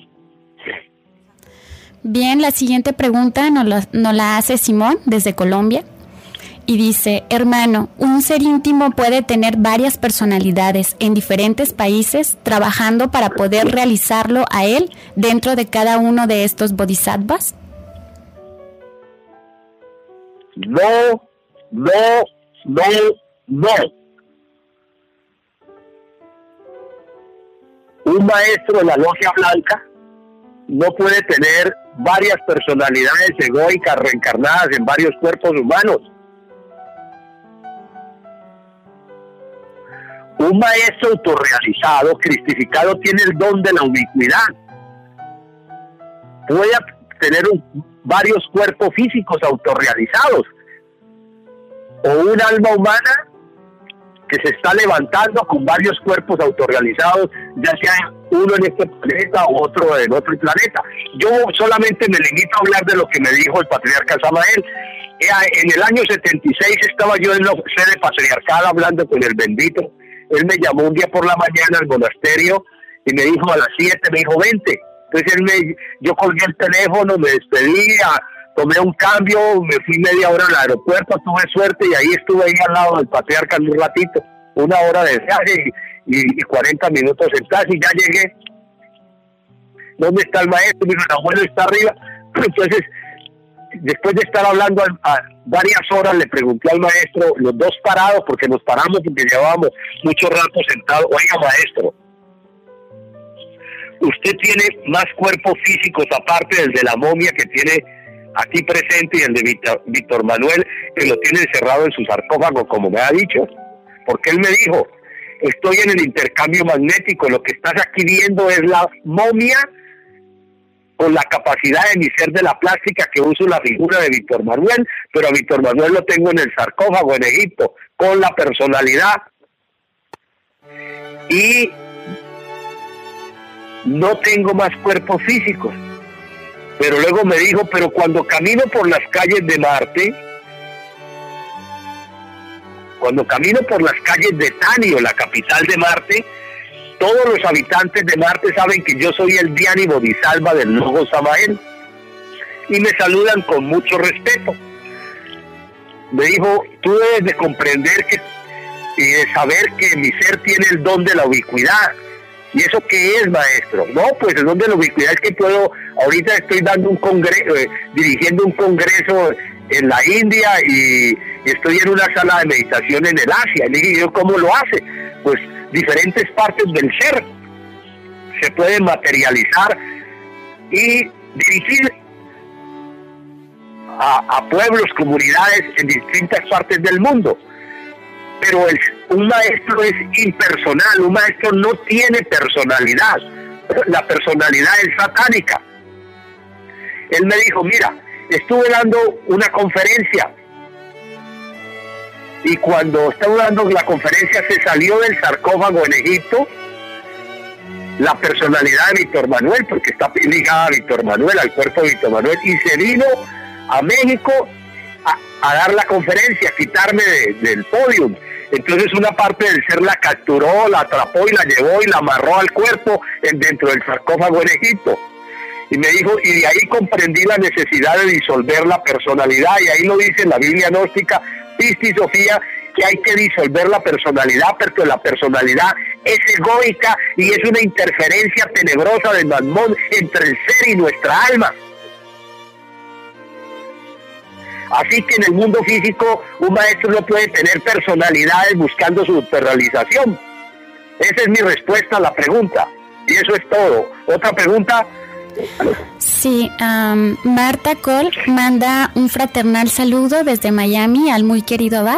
Bien, la siguiente pregunta nos la, nos la hace Simón desde Colombia y dice: hermano, ¿un ser íntimo puede tener varias personalidades en diferentes países trabajando para poder realizarlo a él dentro de cada uno de estos bodhisattvas? No, no, no, no. Un maestro de la logia blanca no puede tener varias personalidades egoicas reencarnadas en varios cuerpos humanos. Un maestro autorrealizado, cristificado, tiene el don de la ubicuidad. Puede tener un, varios cuerpos físicos autorrealizados, o un alma humana que se está levantando con varios cuerpos autorrealizados, ya sea uno en este planeta o otro en otro planeta. Yo solamente me limito a hablar de lo que me dijo el patriarca Samael. En el año setenta y seis estaba yo en la sede patriarcal hablando con el bendito. Él me llamó un día por la mañana al monasterio y me dijo a las siete, me dijo, vente. Entonces él me, yo colgué el teléfono, me despedí, a, tomé un cambio, me fui media hora al aeropuerto, tuve suerte y ahí estuve ahí al lado del patriarca un ratito, una hora de viaje y, y, y cuarenta minutos en taxi, ya llegué. ¿Dónde está el maestro? Me dijo, el abuelo está arriba. Entonces, después de estar hablando a, a varias horas, le pregunté al maestro, los dos parados, porque nos paramos porque llevábamos mucho rato sentados, oiga maestro, usted tiene más cuerpos físicos aparte del de la momia que tiene aquí presente y el de Víctor, Víctor Manuel, que lo tiene encerrado en su sarcófago, como me ha dicho, porque él me dijo, estoy en el intercambio magnético, lo que estás aquí viendo es la momia con la capacidad de mi ser de la plástica que uso la figura de Víctor Manuel, pero a Víctor Manuel lo tengo en el sarcófago en Egipto, con la personalidad. Y no tengo más cuerpos físicos. Pero luego me dijo, pero cuando camino por las calles de Marte, cuando camino por las calles de Tanio, la capital de Marte, todos los habitantes de Marte saben que yo soy el Dhyani Bodhisattva del Logo Samael y me saludan con mucho respeto. Me dijo, tú debes de comprender que y de saber que mi ser tiene el don de la ubicuidad. ¿Y eso qué es, maestro? No, pues el don de la ubicuidad es que puedo, ahorita estoy dando un congreso, eh, dirigiendo un congreso en la India y, y estoy en una sala de meditación en el Asia. Le dije, ¿yo cómo lo hace? Pues diferentes partes del ser se pueden materializar y dirigir a, a pueblos, comunidades en distintas partes del mundo. Pero el, un maestro es impersonal, un maestro no tiene personalidad, la personalidad es satánica. Él me dijo, mira, estuve dando una conferencia y cuando estaba dando la conferencia se salió del sarcófago en Egipto la personalidad de Víctor Manuel, porque está ligada a Víctor Manuel, al cuerpo de Víctor Manuel, y se vino a México a, a dar la conferencia, a quitarme de, del podium. Entonces una parte del ser la capturó, la atrapó y la llevó y la amarró al cuerpo en, dentro del sarcófago en Egipto. Y me dijo, y de ahí comprendí la necesidad de disolver la personalidad, y ahí lo dice en la Biblia gnóstica, Pista y Sofía, que hay que disolver la personalidad, porque la personalidad es egoica y es una interferencia tenebrosa del Mamón entre el ser y nuestra alma. Así que en el mundo físico un maestro no puede tener personalidades buscando su autorrealización. Esa es mi respuesta a la pregunta. Y eso es todo. ¿Otra pregunta? Sí, um, Marta Cole manda un fraternal saludo desde Miami al muy querido Abad.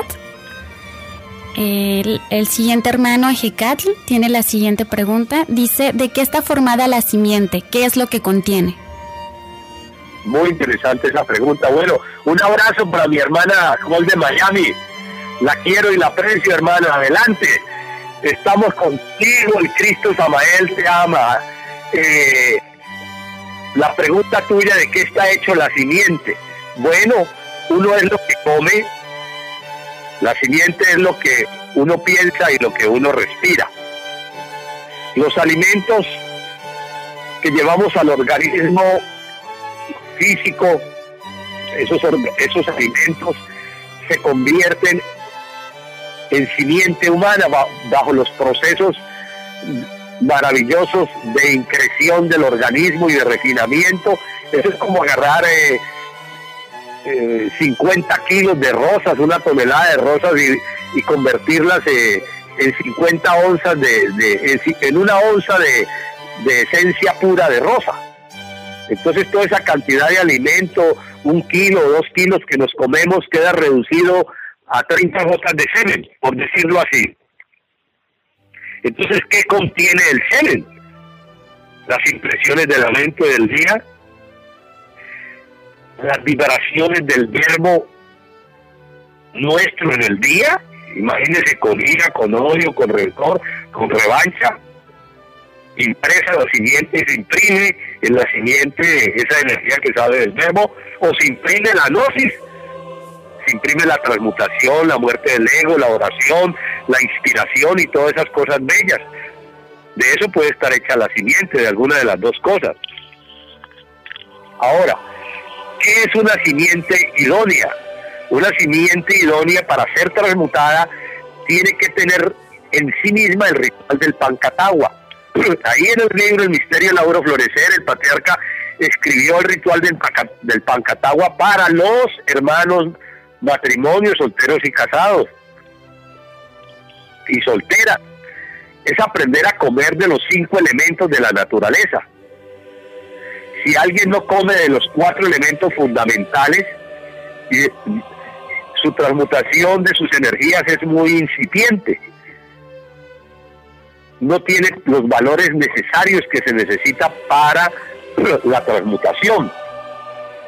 El, el siguiente hermano, Ejecatl, tiene la siguiente pregunta. Dice, ¿de qué está formada la simiente? ¿Qué es lo que contiene? Muy interesante esa pregunta. Bueno, un abrazo para mi hermana Cole de Miami. La quiero y la aprecio, hermana. Adelante. Estamos contigo, el Cristo Samael te ama. Eh, la pregunta tuya de qué está hecho la simiente. Bueno, uno es lo que come. La simiente es lo que uno piensa y lo que uno respira. Los alimentos que llevamos al organismo físico, esos, esos alimentos se convierten en simiente humana bajo los procesos maravillosos de increción del organismo y de refinamiento. Eso es como agarrar eh, eh, cincuenta kilos de rosas, una tonelada de rosas y, y convertirlas eh, en cincuenta onzas de, de en, en una onza de, de esencia pura de rosa. Entonces toda esa cantidad de alimento, un kilo o dos kilos que nos comemos, queda reducido a treinta gotas de semen, por decirlo así. Entonces, ¿qué contiene el semen? Las impresiones de la mente del día, las vibraciones del verbo nuestro en el día. Imagínese con ira, con odio, con rencor, con revancha. Impresa la simiente y se imprime en la simiente esa energía que sabe del verbo, o se imprime la gnosis, se imprime la transmutación, la muerte del ego, la oración, la inspiración y todas esas cosas bellas. De eso puede estar hecha la simiente, de alguna de las dos cosas. Ahora, ¿qué es una simiente idónea? Una simiente idónea para ser transmutada tiene que tener en sí misma el ritual del Pancatagua. Ahí en el libro El misterio del lauro florecer, el patriarca escribió el ritual del, del Pancatagua para los hermanos matrimonios solteros y casados y solteras. Es aprender a comer de los cinco elementos de la naturaleza. Si alguien no come de los cuatro elementos fundamentales, su transmutación de sus energías es muy incipiente. No tiene los valores necesarios que se necesita para la transmutación.